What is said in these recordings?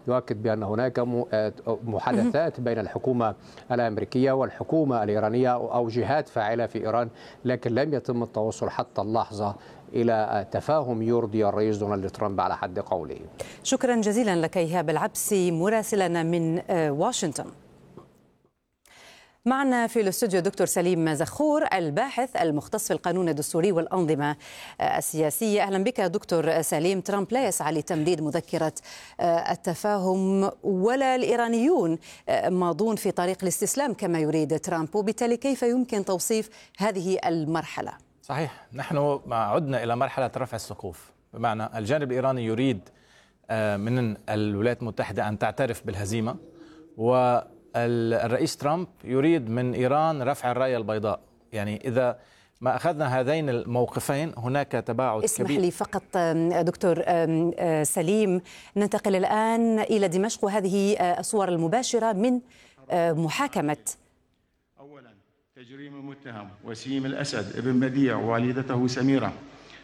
يؤكد بأن هناك محادثات بين الحكومة الأمريكية والحكومة الإيرانية أو جهات فاعلة في إيران، لكن لم يتم التوصل حتى اللحظة إلى تفاهم يرضي الرئيس دونالد ترامب على حد قوله. شكرا جزيلا لك إيهاب العبسي مراسلنا من واشنطن. معنا في الاستوديو دكتور سليم زخور الباحث المختص في القانون الدستوري والأنظمة السياسية. أهلا بك دكتور سليم. ترامب لا يسعى لتمديد مذكرة التفاهم ولا الإيرانيون ماضون في طريق الاستسلام كما يريد ترامب، وبالتالي كيف يمكن توصيف هذه المرحلة؟ صحيح، نحن عدنا إلى مرحلة رفع السقوف، بمعنى الجانب الإيراني يريد من الولايات المتحدة أن تعترف بالهزيمة، والرئيس ترامب يريد من إيران رفع الراية البيضاء. يعني إذا ما أخذنا هذين الموقفين هناك تباعد اسمح كبير. لي فقط دكتور سليم، ننتقل الآن إلى دمشق وهذه الصور المباشرة من محاكمة. أولا تجريم المتهم وسيم الأسد ابن بديع ووالدته سميرة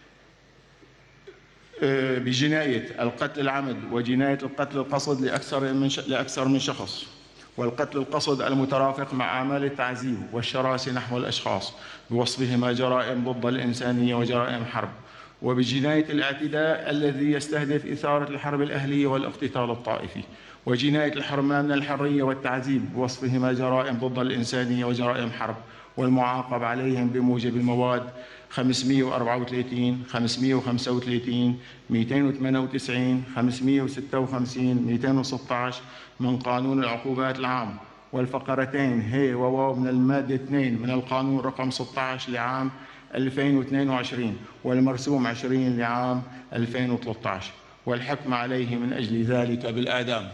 بجناية القتل العمد وجناية القتل القصد لأكثر من شخص، والقتل القصد المترافق مع أعمال التعذيب والشراسة نحو الأشخاص بوصفهما جرائم ضد الإنسانية وجرائم حرب، وبجناية الاعتداء الذي يستهدف إثارة الحرب الأهلية والاقتتال الطائفي، وجناية الحرمان من الحرية والتعذيب بوصفهما جرائم ضد الإنسانية وجرائم حرب، والمعاقب عليهم بموجب المواد 534 535 298 556 216 من قانون العقوبات العام، والفقرتين هي وواو من المادة 2 من القانون رقم 16 لعام 2022 والمرسوم 20 لعام 2013، والحكم عليه من أجل ذلك بالإعدام.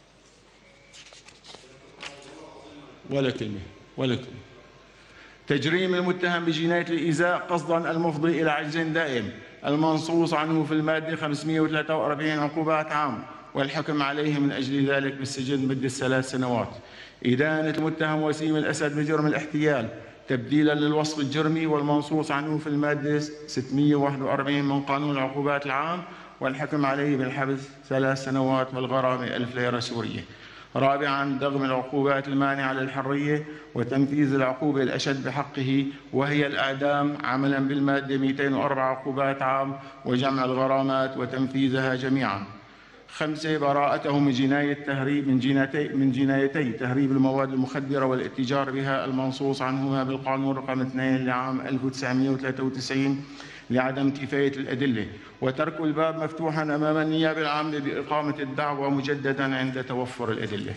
ولا كلمة. تجريم المتهم بجناية الإيذاء قصدا المفضي إلى عجز دائم المنصوص عنه في المادة 543 عقوبات عام، والحكم عليه من أجل ذلك بالسجن مدة 3 سنوات. إدانة المتهم وسيم الأسد بجرم الاحتيال تبديلا للوصف الجرمي والمنصوص عنه في المادة 641 من قانون العقوبات العام، والحكم عليه بالحبس 3 سنوات والغرامة 1000 ليرة سورية. رابعا دغم العقوبات المانعة للحرية وتنفيذ العقوبة الأشد بحقه وهي الإعدام عملا بالمادة 204 عقوبات عام وجمع الغرامات وتنفيذها جميعا. 5 براءته من جناية تهريب من جنايتي تهريب المواد المخدرة والاتجار بها المنصوص عنهما بالقانون رقم 2 لعام 1993 لعدم كفاية الأدلة، وترك الباب مفتوحا أمام النيابة العامة بإقامة الدعوى مجددا عند توفر الأدلة.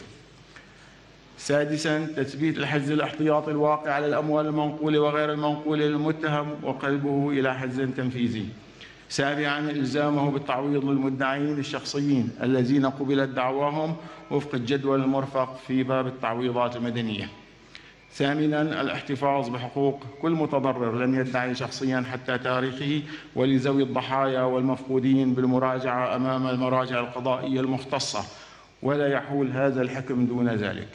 6 تثبيت الحجز الاحتياطي الواقع على الأموال المنقولة وغير المنقولة للمتهم وقلبه إلى حجز تنفيذي. 7 إلزامه بالتعويض للمدعين الشخصيين الذين قبلت دعواهم وفق الجدول المرفق في باب التعويضات المدنية. 8 الاحتفاظ بحقوق كل متضرر لم يدعي شخصيا حتى تاريخه ولذوي الضحايا والمفقودين بالمراجعة أمام المراجع القضائية المختصة، ولا يحول هذا الحكم دون ذلك.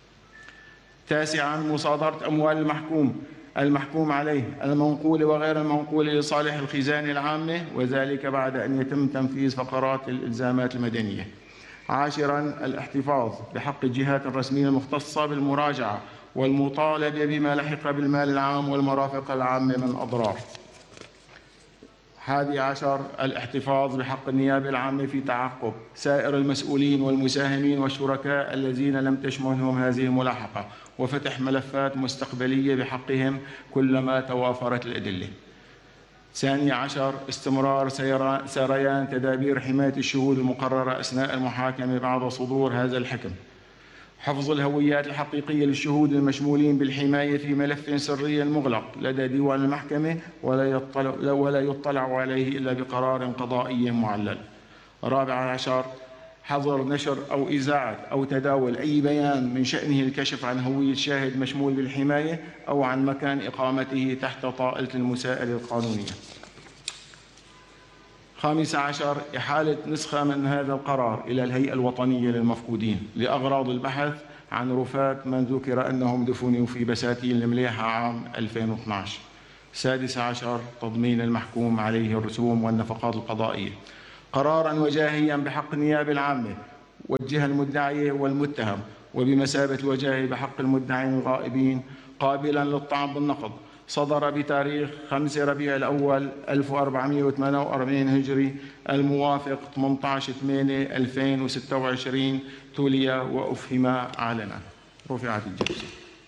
9 مصادرة أموال المحكوم عليه المنقولة وغير المنقولة لصالح الخزانة العامة، وذلك بعد أن يتم تنفيذ فقرات الإلزامات المدنية. 10 الاحتفاظ بحق الجهات الرسمية المختصة بالمراجعة والمطالبة بما لحق بالمال العام والمرافق العامة من أضرار. 11 الاحتفاظ بحق النيابة العامة في تعقب سائر المسؤولين والمساهمين والشركاء الذين لم تشملهم هذه الملاحقة، وفتح ملفات مستقبلية بحقهم كلما توافرت الأدلة. 12 استمرار سريان تدابير حماية الشهود المقررة أثناء المحاكمة بعد صدور هذا الحكم. حفظ الهويات الحقيقية للشهود المشمولين بالحماية في ملف سري مغلق لدى ديوان المحكمة ولا يطلع عليه إلا بقرار قضائي معلل. 14 حظر نشر أو إذاعة أو تداول أي بيان من شأنه الكشف عن هوية شاهد مشمول بالحماية أو عن مكان إقامته تحت طائلة المساءلة القانونية. 15 إحالة نسخة من هذا القرار إلى الهيئة الوطنية للمفقودين لأغراض البحث عن رفاة من ذكر أنهم دفنوا في بساتين المليحة عام 2012. 16 تضمين المحكوم عليه الرسوم والنفقات القضائية قرارا وجاهيا بحق النيابة العامة والجهة المدعية والمتهم وبمثابة الوجاهة بحق المدعين الغائبين قابلا للطعن بالنقض، صدر بتاريخ 5 ربيع الأول 1448 هجري الموافق 18/8/2026، تولي وأفهم علنا. رفعت الجلسة.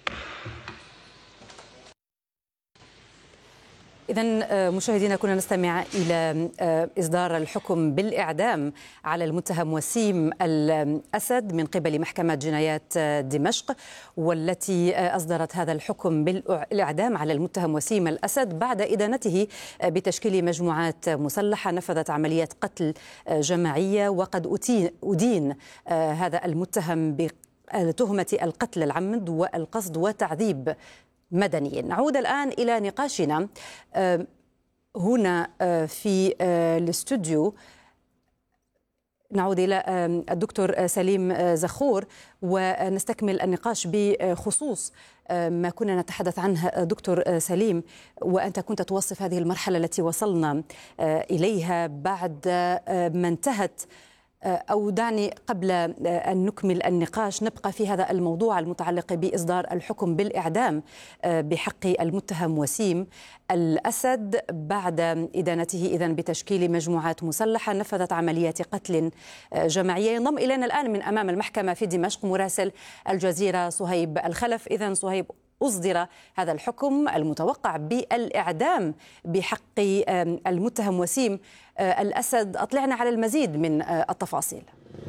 إذن مشاهدينا كنا نستمع إلى إصدار الحكم بالإعدام على المتهم وسيم الأسد من قبل محكمة جنايات دمشق، والتي أصدرت هذا الحكم بالإعدام على المتهم وسيم الأسد بعد إدانته بتشكيل مجموعات مسلحة نفذت عمليات قتل جماعية، وقد أدين هذا المتهم بتهمة القتل العمد والقصد وتعذيب مدني. نعود الآن إلى نقاشنا هنا في الاستوديو. نعود إلى الدكتور سليم زخور ونستكمل النقاش بخصوص ما كنا نتحدث عنه. دكتور سليم، وأنت كنت توصف هذه المرحلة التي وصلنا إليها بعد ما انتهت، أو دعني قبل أن نكمل النقاش نبقى في هذا الموضوع المتعلق بإصدار الحكم بالإعدام بحق المتهم وسيم الأسد بعد إدانته إذن بتشكيل مجموعات مسلحة نفذت عمليات قتل جماعية. ينضم إلينا الآن من أمام المحكمة في دمشق مراسل الجزيرة صهيب الخلف. إذن صهيب، أصدر هذا الحكم المتوقع بالإعدام بحق المتهم وسيم الأسد. أطلعنا على المزيد من التفاصيل.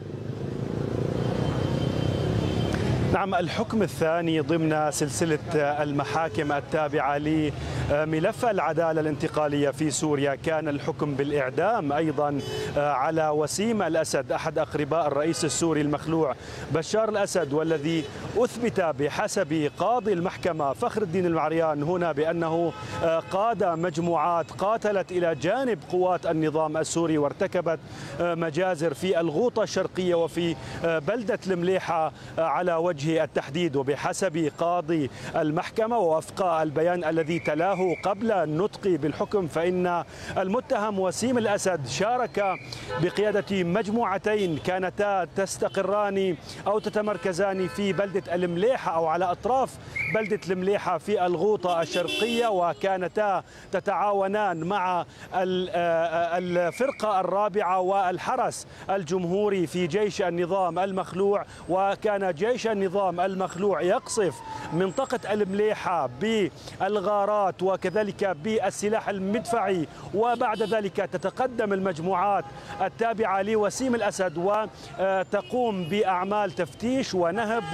نعم، الحكم الثاني ضمن سلسلة المحاكم التابعة لملف العدالة الانتقالية في سوريا كان الحكم بالإعدام أيضا على وسيم الأسد أحد أقرباء الرئيس السوري المخلوع بشار الأسد، والذي أثبت بحسب قاضي المحكمة فخر الدين المعريان هنا بأنه قاد مجموعات قاتلت إلى جانب قوات النظام السوري وارتكبت مجازر في الغوطة الشرقية وفي بلدة المليحة على وجه التحديد. وبحسب قاضي المحكمة ووفق البيان الذي تلاه قبل النطق بالحكم، فإن المتهم وسيم الأسد شارك بقيادة مجموعتين كانتا تستقران أو تتمركزان في بلدة المليحة أو على أطراف بلدة المليحة في الغوطة الشرقية، وكانتا تتعاونان مع الفرقة الرابعة والحرس الجمهوري في جيش النظام المخلوع. وكان جيش النظام المخلوع يقصف منطقة المليحة بالغارات وكذلك بالسلاح المدفعي، وبعد ذلك تتقدم المجموعات التابعة لوسيم الأسد وتقوم بأعمال تفتيش ونهب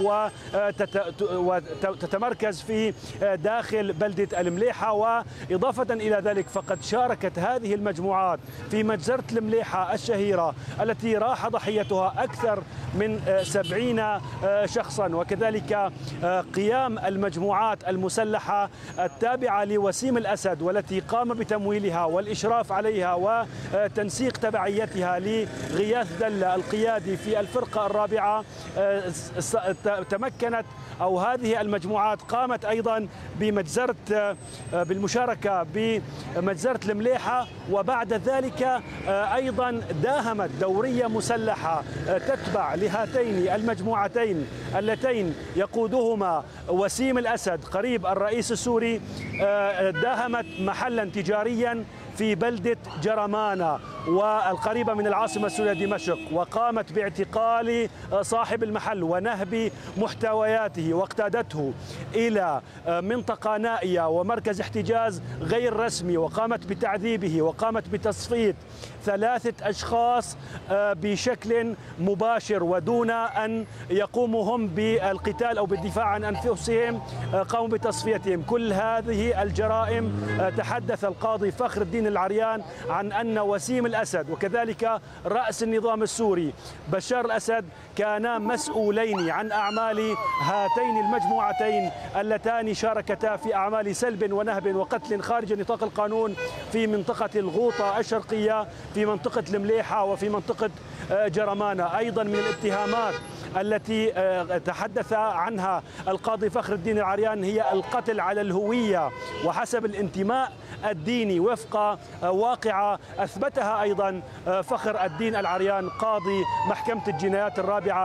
وتتمركز في داخل بلدة المليحة. وإضافة إلى ذلك فقد شاركت هذه المجموعات في مجزرة المليحة الشهيرة التي راح ضحيتها أكثر من 70 شخصا، وكذلك قيام المجموعات المسلحة التابعة لوسيم الأسد والتي قام بتمويلها والإشراف عليها وتنسيق تبعيتها لغياث دلة القيادي في الفرقة الرابعة تمكنت أو هذه المجموعات قامت أيضا بمجزرة بالمشاركة بمجزرة المليحة، وبعد ذلك أيضا داهمت دورية مسلحة تتبع لهاتين المجموعتين اللتين يقودهما وسيم الأسد قريب الرئيس السوري، داهمت محلا تجاريا في بلدة جرمانة والقريبة من العاصمة السورية دمشق، وقامت باعتقال صاحب المحل ونهب محتوياته واقتادته إلى منطقة نائية ومركز احتجاز غير رسمي، وقامت بتعذيبه وقامت بتصفية 3 أشخاص بشكل مباشر ودون أن يقوموا هم بالقتال أو بالدفاع عن أنفسهم، قاموا بتصفيتهم. كل هذه الجرائم تحدث القاضي فخر الدين العريان عن أن وسيم الأسد وكذلك رأس النظام السوري بشار الأسد كانا مسؤولين عن أعمال هاتين المجموعتين اللتان شاركتا في أعمال سلب ونهب وقتل خارج نطاق القانون في منطقة الغوطة الشرقية، في منطقة المليحة وفي منطقة جرمانة. أيضا من الاتهامات التي تحدث عنها القاضي فخر الدين العريان هي القتل على الهوية وحسب الانتماء الديني وفق واقعة أثبتها أيضا فخر الدين العريان قاضي محكمة الجنايات الرابعة